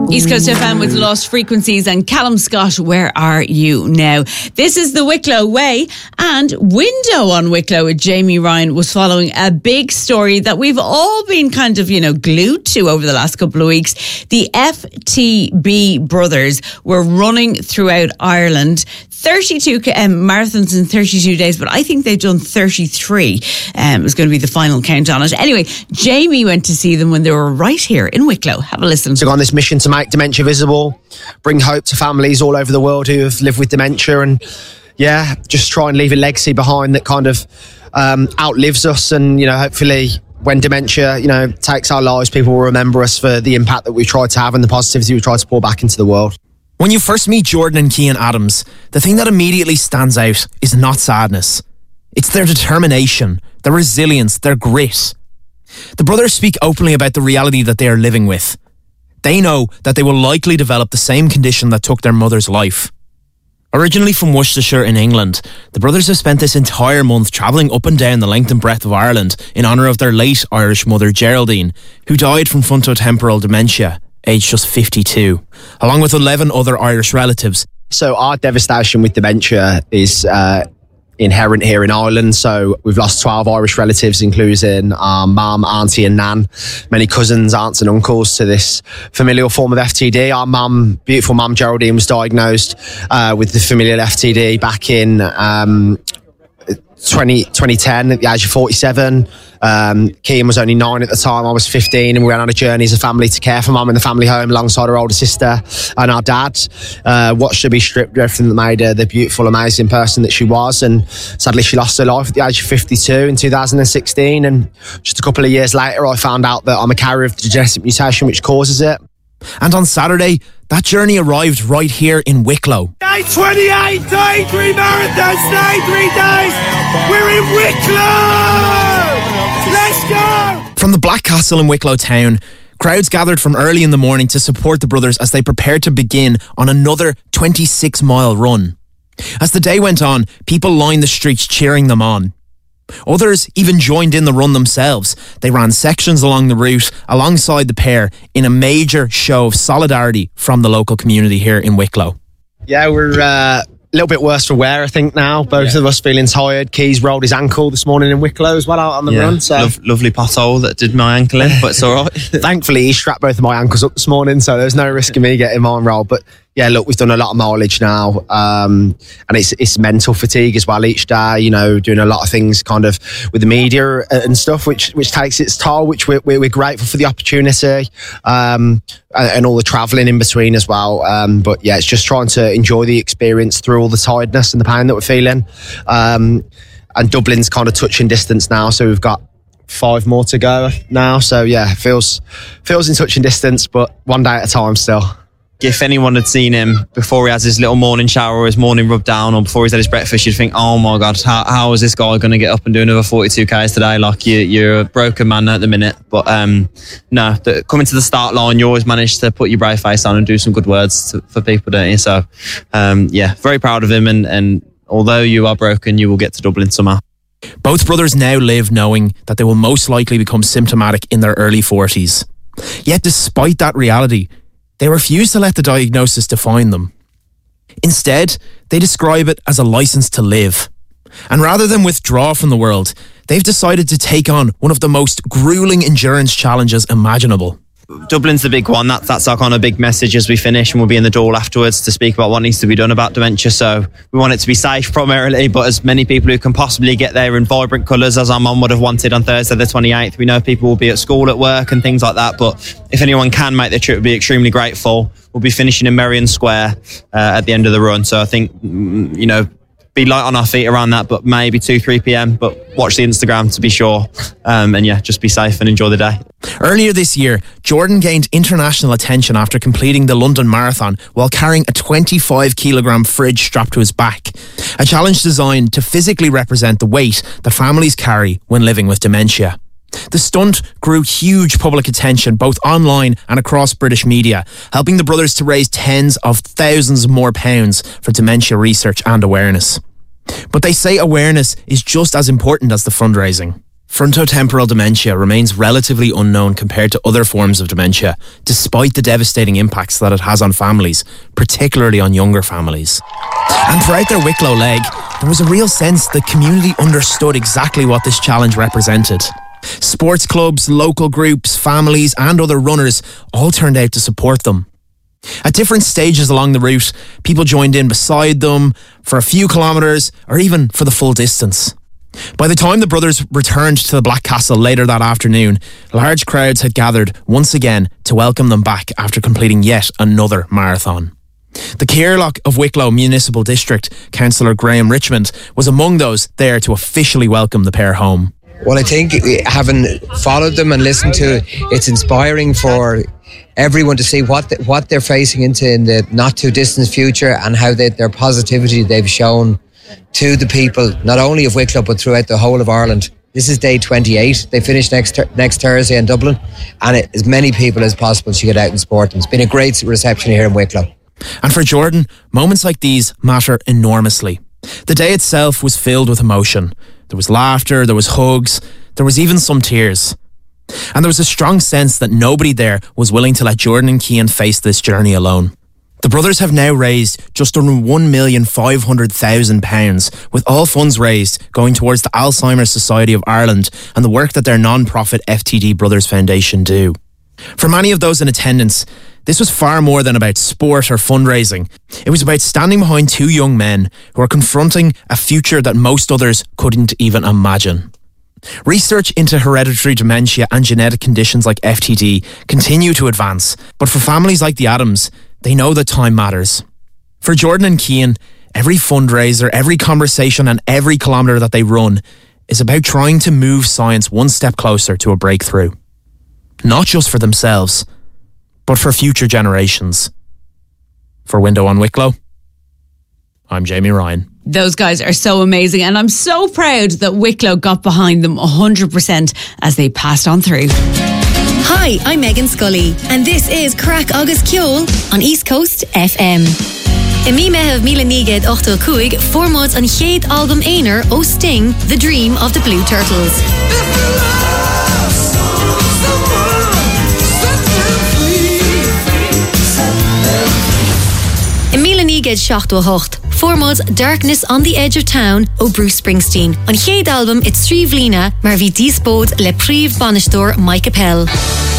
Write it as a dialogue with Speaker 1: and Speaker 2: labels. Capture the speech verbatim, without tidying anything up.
Speaker 1: East Coast F M with Lost Frequencies and Callum Scott, where are you now? This is the Wicklow Way, and Window on Wicklow with Jamie Ryan was following a big story that we've all been kind of, you know, glued to over the last couple of weeks. The F T B brothers were running throughout Ireland, thirty-two um, marathons in thirty-two days, but I think they've done thirty-three. Um, it's going to be the final count on it. Anyway, Jamie went to see them when they were right here in Wicklow. Have a listen.
Speaker 2: So on this mission to make dementia visible, bring hope to families all over the world who have lived with dementia, and yeah, just try and leave a legacy behind that kind of um, outlives us. And, you know, hopefully when dementia, you know, takes our lives, people will remember us for the impact that we've tried to have and the positivity we've tried to pour back into the world.
Speaker 3: When you first meet Jordan and Cian Adams, the thing that immediately stands out is not sadness. It's their determination, their resilience, their grit. The brothers speak openly about the reality that they are living with. They know that they will likely develop the same condition that took their mother's life. Originally from Worcestershire in England, the brothers have spent this entire month travelling up and down the length and breadth of Ireland in honour of their late Irish mother Geraldine, who died from frontotemporal dementia, aged just fifty-two, along with eleven other Irish relatives.
Speaker 2: So our devastation with dementia is uh, inherent here in Ireland. So we've lost twelve Irish relatives, including our mum, auntie and nan, many cousins, aunts and uncles to this familial form of F T D. Our mum, beautiful mum Geraldine, was diagnosed uh, with the familial F T D back in um, twenty ten at the age of forty-seven. Um, Cian was only nine at the time. I was fifteen, and we went on a journey as a family to care for mum in the family home alongside her older sister and our dad. Uh, watched her be stripped of everything that made her the beautiful, amazing person that she was, and sadly she lost her life at the age of fifty-two in two thousand sixteen. And just a couple of years later, I found out that I'm a carrier of the genetic mutation which causes it.
Speaker 3: And on Saturday, that journey arrived right here in Wicklow.
Speaker 4: Day twenty-eight, day three marathons, day three days. We're in Wicklow! Let's go!
Speaker 3: From the Black Castle in Wicklow town, crowds gathered from early in the morning to support the brothers as they prepared to begin on another twenty-six mile run. As the day went on, people lined the streets cheering them on. Others even joined in the run themselves. They ran sections along the route alongside the pair in a major show of solidarity from the local community here in Wicklow.
Speaker 2: Yeah, we're uh, a little bit worse for wear, I think, now. Both yeah. of us feeling tired. Keys rolled his ankle this morning in Wicklow as well out on the
Speaker 5: yeah.
Speaker 2: run. So.
Speaker 5: Lo- lovely pothole that did my ankle in, but it's all right.
Speaker 2: Thankfully, he strapped both of my ankles up this morning, so there's no risk of me getting mine rolled. But yeah, look, we've done a lot of mileage now, um, and it's it's mental fatigue as well each day, you know, doing a lot of things kind of with the media and stuff, which which takes its toll, which we're, we're grateful for the opportunity, um, and, and all the travelling in between as well. Um, but yeah, it's just trying to enjoy the experience through all the tiredness and the pain that we're feeling. Um, and Dublin's kind of touching distance now, so we've got five more to go now. So yeah, it feels, feels in touching distance, but one day at a time still.
Speaker 5: If anyone had seen him before he has his little morning shower or his morning rub down or before he's had his breakfast, you'd think, oh my God, how, how is this guy going to get up and do another forty-two kays today? Like, you, you're a broken man at the minute. But um, no, the, coming to the start line, you always manage to put your brave face on and do some good words to, for people, don't you? So um, yeah, very proud of him. And, and although you are broken, you will get to Dublin somehow.
Speaker 3: Both brothers now live knowing that they will most likely become symptomatic in their early forties. Yet despite that reality, they refuse to let the diagnosis define them. Instead, they describe it as a license to live. And rather than withdraw from the world, they've decided to take on one of the most grueling endurance challenges imaginable.
Speaker 5: Dublin's the big one. That's, that's our kind of big message as we finish, and we'll be in the door afterwards to speak about what needs to be done about dementia. So we want it to be safe primarily, but as many people who can possibly get there in vibrant colours as our mum would have wanted on Thursday the twenty-eighth. We know people will be at school, at work and things like that, but if anyone can make the trip, we'll be extremely grateful. We'll be finishing in Merrion Square uh, at the end of the run. So I think, you know, be light on our feet around that, but maybe two, three p.m. But watch the Instagram to be sure. Um, and yeah, just be safe and enjoy the day.
Speaker 3: Earlier this year, Jordan gained international attention after completing the London Marathon while carrying a twenty-five kilogram fridge strapped to his back. A challenge designed to physically represent the weight that families carry when living with dementia. The stunt grew huge public attention both online and across British media, helping the brothers to raise tens of thousands more pounds for dementia research and awareness. But they say awareness is just as important as the fundraising. Frontotemporal dementia remains relatively unknown compared to other forms of dementia, despite the devastating impacts that it has on families, particularly on younger families. And throughout their Wicklow leg, there was a real sense the community understood exactly what this challenge represented. Sports clubs, local groups, families and other runners all turned out to support them. At different stages along the route, people joined in beside them for a few kilometres or even for the full distance. By the time the brothers returned to the Black Castle later that afternoon, large crowds had gathered once again to welcome them back after completing yet another marathon. The Caerloch of Wicklow Municipal District, Councillor Graham Richmond, was among those there to officially welcome the pair home.
Speaker 6: Well, I think having followed them and listened to it, it's inspiring for everyone to see what the, what they're facing into in the not too distant future and how they, their positivity they've shown to the people, not only of Wicklow, but throughout the whole of Ireland. This is day twenty-eight. They finish next next Thursday in Dublin, and it, as many people as possible should get out and support them. It's been a great reception here in Wicklow.
Speaker 3: And for Jordan, moments like these matter enormously. The day itself was filled with emotion. There was laughter, there was hugs, there was even some tears. And there was a strong sense that nobody there was willing to let Jordan and Cian face this journey alone. The brothers have now raised just under one million five hundred thousand pounds, with all funds raised going towards the Alzheimer's Society of Ireland and the work that their non-profit F T D Brothers Foundation do. For many of those in attendance, this was far more than about sport or fundraising. It was about standing behind two young men who are confronting a future that most others couldn't even imagine. Research into hereditary dementia and genetic conditions like F T D continue to advance, but for families like the Adams, they know that time matters. For Jordan and Cian, every fundraiser, every conversation and every kilometre that they run is about trying to move science one step closer to a breakthrough. Not just for themselves, but for future generations. For Window on Wicklow, I'm Jamie Ryan.
Speaker 1: Those guys are so amazing, and I'm so proud that Wicklow got behind them one hundred percent as they passed on through.
Speaker 7: Hi, I'm Megan Scully, and this is Crack Agus Ceol on East Coast F M. I mi mehef mila niged ochto kuig formod an chéad album einer o Sting, The Dream of the Blue Turtles. I mila niged seachto hocht formod Darkness on the Edge of Town o Bruce Springsteen. An chéad album it's Sri Vlina, mar vi dispod le príomh banistor Mike Appel.